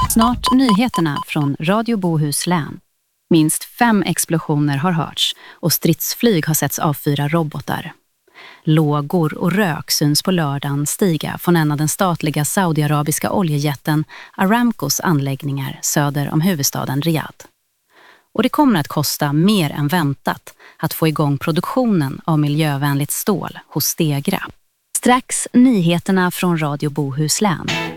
Snart nyheterna från Radio Bohuslän. Minst 5 explosioner har hörts och stridsflyg har setts avfyra robotar. Lågor och rök syns på lördagen stiga från en av den statliga saudiarabiska oljejätten Aramcos anläggningar söder om huvudstaden Riyadh. Och det kommer att kosta mer än väntat att få igång produktionen av miljövänligt stål hos Stegra. Strax nyheterna från Radio Bohuslän.